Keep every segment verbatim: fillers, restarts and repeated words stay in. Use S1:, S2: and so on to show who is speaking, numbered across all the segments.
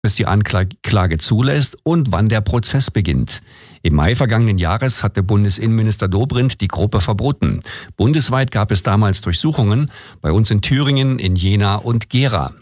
S1: es die Anklage zulässt und wann der Prozess beginnt. Im Mai vergangenen Jahres hatte Bundesinnenminister Dobrindt die Gruppe verboten. Bundesweit gab es damals Durchsuchungen, bei uns in Thüringen, in Jena und Gera.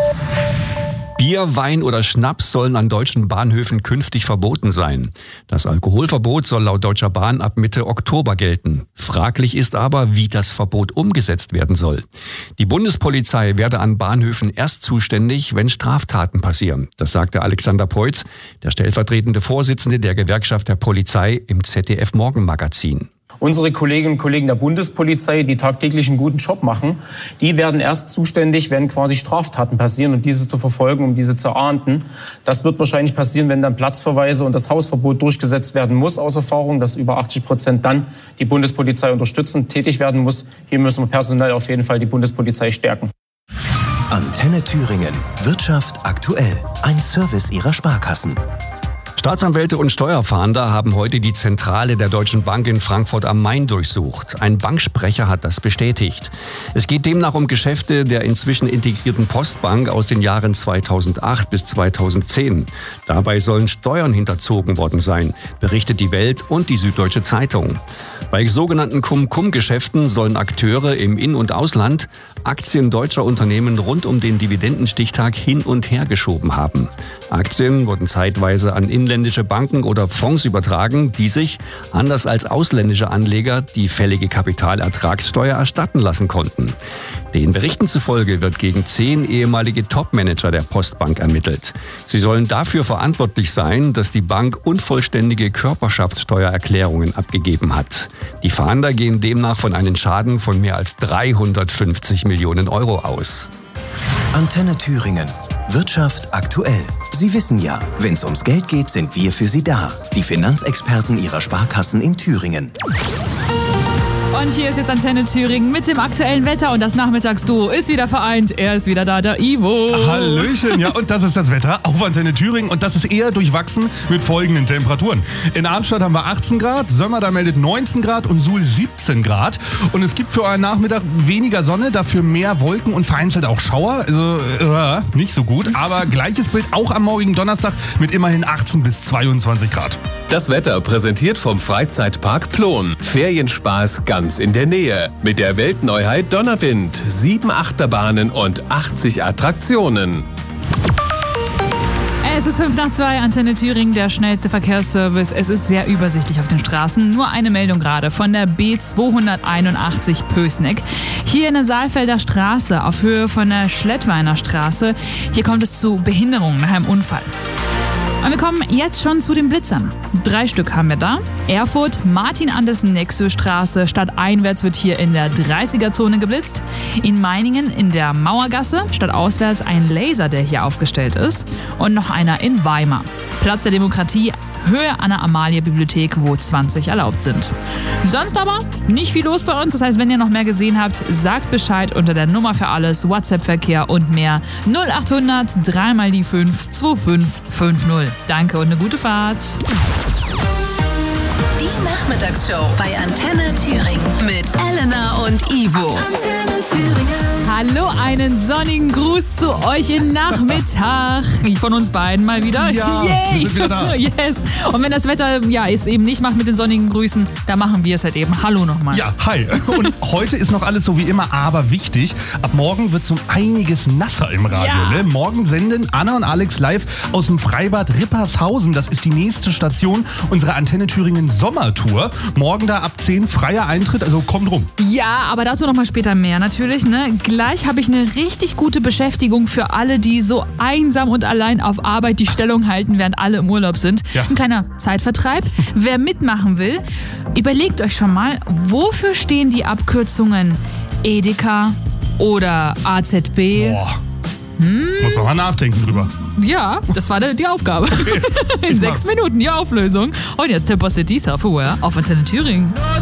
S1: Bier, Wein oder Schnaps sollen an deutschen Bahnhöfen künftig verboten sein. Das Alkoholverbot soll laut Deutscher Bahn ab Mitte Oktober gelten. Fraglich ist aber, wie das Verbot umgesetzt werden soll. Die Bundespolizei werde an Bahnhöfen erst zuständig, wenn Straftaten passieren. Das sagte Alexander Peutz, der stellvertretende Vorsitzende der Gewerkschaft der Polizei im Z D F Morgenmagazin.
S2: Unsere Kolleginnen und Kollegen der Bundespolizei, die tagtäglich einen guten Job machen, die werden erst zuständig, wenn quasi Straftaten passieren und diese zu verfolgen, um diese zu ahnden. Das wird wahrscheinlich passieren, wenn dann Platzverweise und das Hausverbot durchgesetzt werden muss, aus Erfahrung, dass über achtzig Prozent dann die Bundespolizei unterstützend tätig werden muss. Hier müssen wir personell auf jeden Fall die Bundespolizei stärken.
S3: Antenne Thüringen. Wirtschaft aktuell. Ein Service Ihrer Sparkassen.
S1: Staatsanwälte und Steuerfahnder haben heute die Zentrale der Deutschen Bank in Frankfurt am Main durchsucht. Ein Banksprecher hat das bestätigt. Es geht demnach um Geschäfte der inzwischen integrierten Postbank aus den Jahren zweitausendacht bis zweitausendzehn. Dabei sollen Steuern hinterzogen worden sein, berichtet die Welt und die Süddeutsche Zeitung. Bei sogenannten Cum-Cum-Geschäften sollen Akteure im In- und Ausland Aktien deutscher Unternehmen rund um den Dividendenstichtag hin und her geschoben haben. Aktien wurden zeitweise an inländische Banken oder Fonds übertragen, die sich, anders als ausländische Anleger, die fällige Kapitalertragssteuer erstatten lassen konnten. Den Berichten zufolge wird gegen zehn ehemalige Topmanager der Postbank ermittelt. Sie sollen dafür verantwortlich sein, dass die Bank unvollständige Körperschaftssteuererklärungen abgegeben hat. Die Fahnder gehen demnach von einem Schaden von mehr als dreihundertfünfzig Millionen Euro aus.
S3: Antenne Thüringen. Wirtschaft aktuell. Sie wissen ja, wenn es ums Geld geht, sind wir für Sie da. Die Finanzexperten Ihrer Sparkassen in Thüringen.
S4: Und hier ist jetzt Antenne Thüringen mit dem aktuellen Wetter und das Nachmittagsduo ist wieder vereint. Er ist wieder da, der Ivo.
S5: Hallöchen, ja, und das ist das Wetter auf Antenne Thüringen und das ist eher durchwachsen mit folgenden Temperaturen. In Arnstadt haben wir achtzehn Grad, Sömmer da meldet neunzehn Grad und Suhl siebzehn Grad. Und es gibt für euren Nachmittag weniger Sonne, dafür mehr Wolken und vereinzelt auch Schauer. Also äh, nicht so gut, aber gleiches Bild auch am morgigen Donnerstag mit immerhin achtzehn bis zweiundzwanzig Grad.
S6: Das Wetter präsentiert vom Freizeitpark Plon. Ferienspaß ganz in der Nähe. Mit der Weltneuheit Donnerwind. Sieben Achterbahnen und achtzig Attraktionen.
S4: Es ist fünf nach zwei, Antenne Thüringen, der schnellste Verkehrsservice. Es ist sehr übersichtlich auf den Straßen. Nur eine Meldung gerade von der B zweihunderteinundachtzig Pößneck. Hier in der Saalfelder Straße auf Höhe von der Schlettweiner Straße. Hier kommt es zu Behinderungen nach einem Unfall. Und wir kommen jetzt schon zu den Blitzern. Drei Stück haben wir da. Erfurt, Martin-Andersen-Nexö-Straße. Stadteinwärts wird hier in der dreißiger-Zone geblitzt. In Meiningen in der Mauergasse. Stadtauswärts ein Laser, der hier aufgestellt ist. Und noch einer in Weimar. Platz der Demokratie, Höhe an der Amalie-Bibliothek, wo zwanzig erlaubt sind. Sonst aber nicht viel los bei uns. Das heißt, wenn ihr noch mehr gesehen habt, sagt Bescheid unter der Nummer für alles, WhatsApp-Verkehr und mehr null achthundert drei mal die fünf zwei fünf fünf null. Danke und eine gute Fahrt.
S7: Die Nachmittagsshow bei Antenne Thüringen mit Elena und Ivo. Antenne Thüringen.
S4: Hallo, einen sonnigen Gruß zu euch im Nachmittag. Von uns beiden mal wieder.
S5: Ja,
S4: Yay.
S5: wir sind wieder da.
S4: Yes. Und wenn das Wetter ja es eben nicht macht mit den sonnigen Grüßen, dann machen wir es halt eben. Hallo nochmal.
S5: Ja, hi. Und heute ist noch alles so wie immer, aber wichtig. Ab morgen wird so einiges nasser im Radio.
S4: Ja.
S5: Ne? Morgen senden Anna und Alex live aus dem Freibad Rippershausen. Das ist die nächste Station unserer Antenne Thüringen Sommertour. Morgen da ab zehn freier Eintritt, also kommt rum.
S4: Ja, aber dazu nochmal später mehr natürlich. Ne? Gleich habe ich eine richtig gute Beschäftigung für alle, die so einsam und allein auf Arbeit die Stellung halten, während alle im Urlaub sind.
S5: Ja.
S4: Ein kleiner Zeitvertreib. Wer mitmachen will, überlegt euch schon mal, wofür stehen die Abkürzungen Edeka oder A Z B?
S5: Boah. Hm? Muss man mal nachdenken drüber.
S4: Ja, das war die Aufgabe.
S5: Okay.
S4: In sechs Minuten die Auflösung. Und jetzt Temper City Self-Aware auf Antenne Thüringen.